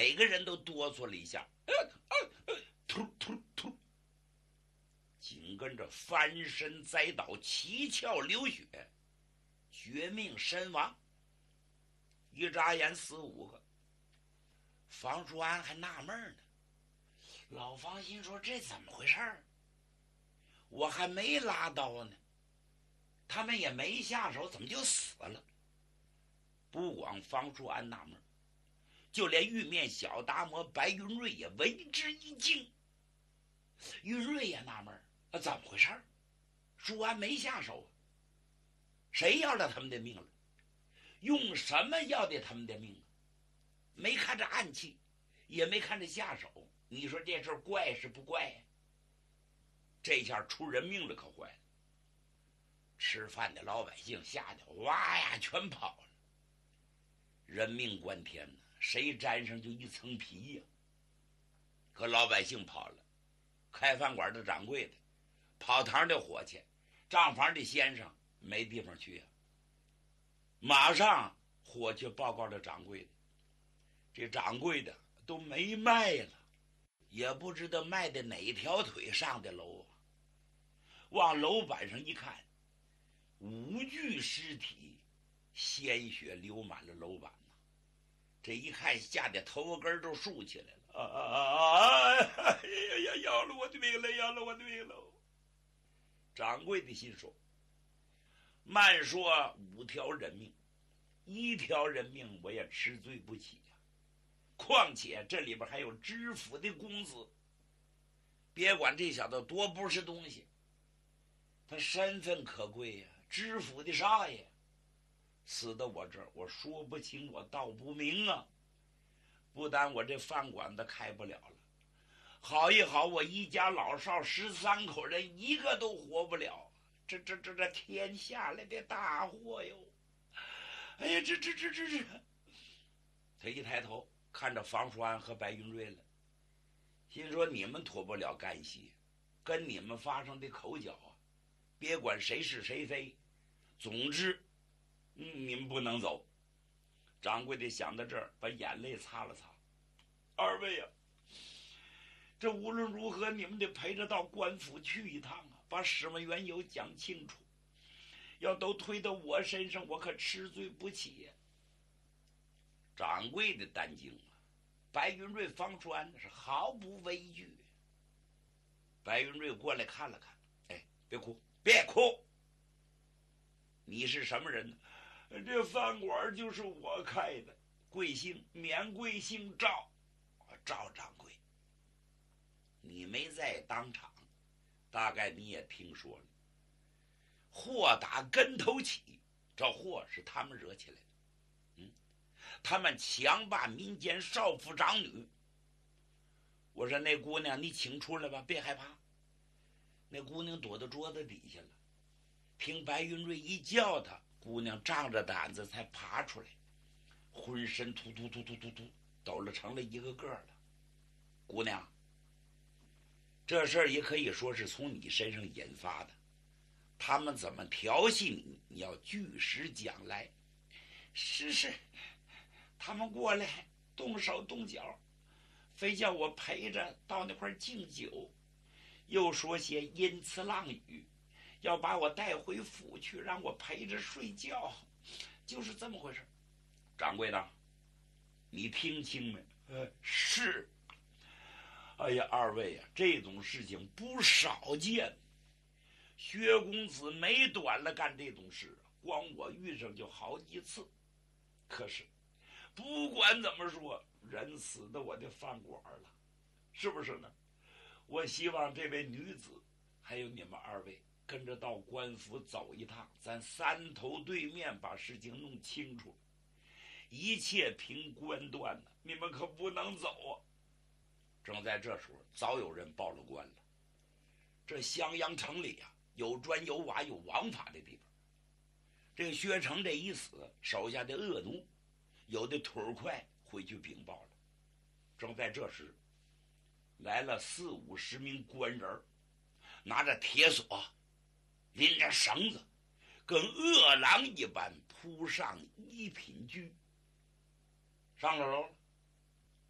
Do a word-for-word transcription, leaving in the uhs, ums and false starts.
每个人都哆嗦了一下，呃呃呃，突突突，紧跟着翻身栽倒，七窍流血，绝命身亡。一眨眼四五个。房叔安还纳闷呢，老房心说这怎么回事儿？我还没拉刀呢，他们也没下手，怎么就死了？不光房叔安纳闷，就连玉面小达摩白云瑞也为之一惊。云瑞也纳闷，啊，怎么回事？叔安没下手，谁要了他们的命了？用什么要的他们的命啊？没看着暗器，也没看着下手，你说这事儿怪是不怪呀？这下出人命了，可坏了！吃饭的老百姓吓得哇呀全跑了。人命关天呢，谁沾上就一层皮呀。可老百姓跑了，开饭馆的掌柜的，跑堂的伙计，账房的先生没地方去呀。马上伙计报告了掌柜的，这掌柜的都没卖了，也不知道卖的哪条腿上的楼啊。往楼板上一看，五具尸体，鲜血流满了楼板呐。这一看吓得头根都竖起来了，啊啊啊！哎呀呀，要了我的命了，要了我的命了！掌柜的心说，慢说五条人命，一条人命我也吃罪不起呀。况且这里边还有知府的公子，别管这小子多不是东西，他身份可贵呀，知府的少爷，死到我这儿，我说不清，我道不明啊！不但我这饭馆子开不了了，好一好，我一家老少十三口人一个都活不了，这这这这天下来的大祸哟！哎呀，这这这这这！他一抬头看着房叔安和白云瑞了，心说你们脱不了干系，跟你们发生的口角啊，别管谁是谁非，总之，嗯，你们不能走。掌柜的想到这儿，把眼泪擦了擦。二位啊，这无论如何，你们得陪着到官府去一趟啊，把始末缘由讲清楚。要都推到我身上，我可吃罪不起呀。掌柜的担惊啊，白云瑞、方叔安是毫不畏惧。白云瑞过来看了看，哎，别哭，别哭。你是什么人呢？这饭馆就是我开的，贵姓？免贵姓赵，赵掌柜。你没在当场，大概你也听说了。祸打跟头起，这祸是他们惹起来的。嗯，他们强霸民间少妇长女。我说那姑娘，你请出来吧，别害怕。那姑娘躲到桌子底下了，听白云瑞一叫她，姑娘仗着胆子才爬出来，浑身突突突突突突抖了成了一个个了。姑娘，这事儿也可以说是从你身上引发的，他们怎么调戏你，你要据实讲来。是是，他们过来动手动脚，非叫我陪着到那块敬酒，又说些阴词浪语，要把我带回府去，让我陪着睡觉，就是这么回事。掌柜的，你听清没？呃，是。哎呀，二位啊，这种事情不少见。薛公子没短了干这种事，光我遇上就好几次。可是，不管怎么说，人死到我的饭馆了，是不是呢？我希望这位女子，还有你们二位，跟着到官府走一趟，咱三头对面把事情弄清楚，一切凭官断呢，你们可不能走啊！正在这时候，早有人报了官了。这襄阳城里啊，有砖有瓦有王法的地方。这个薛成这一死，手下的恶奴有的腿儿快，回去禀报了。正在这时，来了四五十名官人，拿着铁锁，拎着绳子，跟饿狼一般扑上一品居。上了楼，